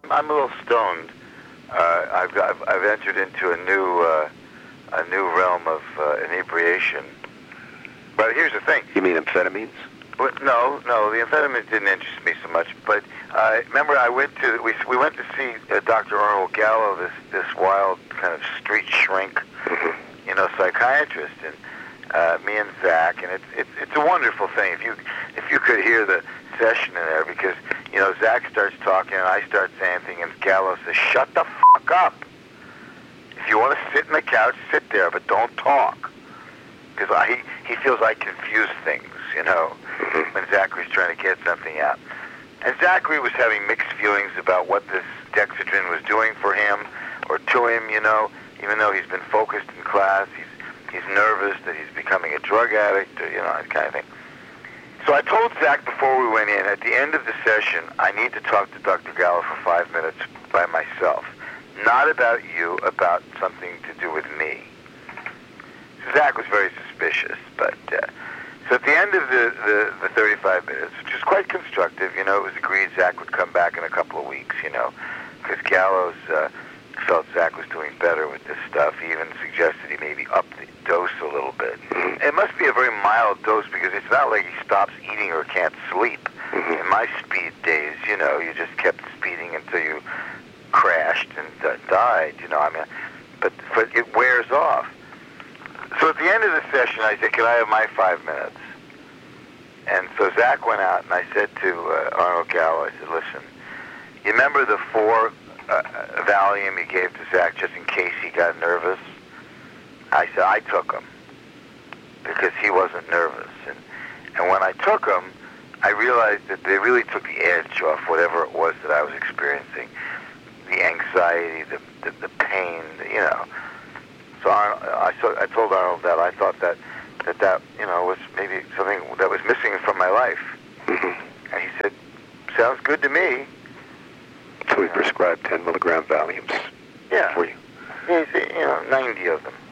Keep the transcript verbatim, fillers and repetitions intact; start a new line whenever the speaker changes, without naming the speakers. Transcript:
I'm a little stoned. Uh, I've, I've I've entered into a new uh, a new realm of uh, inebriation. But here's the thing.
You mean amphetamines?
But no, no, the amphetamines didn't interest me so much. But uh, remember, I went to we we went to see uh, Doctor Arnold Gallo, this this wild kind of street shrink,
Mm-hmm.
you know, psychiatrist, and uh, me and Zach, and it's it's it's a wonderful thing. If you if you could hear the session in there, because you know Zach starts talking and I start saying things, and Gallo says, "Shut the fuck up. If you want to sit in the couch, sit there, but don't talk." Because he he feels I confuse things, you know, when Zachary was trying to get something out. And Zachary was having mixed feelings about what this Dexedrine was doing for him or to him, you know, even though he's been focused in class, he's he's nervous that he's becoming a drug addict, or, you know, that kind of thing. So I told Zach before we went in, at the end of the session, I need to talk to Doctor Gallo for five minutes by myself. Not about you, about something to do with me. Zach was very suspicious, but uh, so at the end of the, the, the thirty-five minutes, which was quite constructive, you know, it was agreed Zach would come back in a couple of weeks, you know, because Gallows uh, felt Zach was doing better with this stuff. He even suggested he maybe up the dose a little bit. It must be a very mild dose because it's not like he stops eating or can't sleep. In my speed days, you know, you just kept speeding until you crashed and uh, died, you know, I mean, but, but it wears off. So at the end of the session, I said, "Can I have my five minutes?" And so Zach went out, and I said to uh, Arnold Gallo, I said, "Listen, you remember the four uh, Valium you gave to Zach just in case he got nervous?" I said, "I took them because he wasn't nervous. And, and when I took them, I realized that they really took the edge off whatever it was that I was experiencing, the anxiety, the, the, the pain, the, you know." So I, I told Arnold that I thought that, that that, you know, was maybe something that was missing from my life. And he said, "Sounds good to me."
So we prescribed ten milligram Valiums
yeah.
for you.
He said, you know, ninety of them.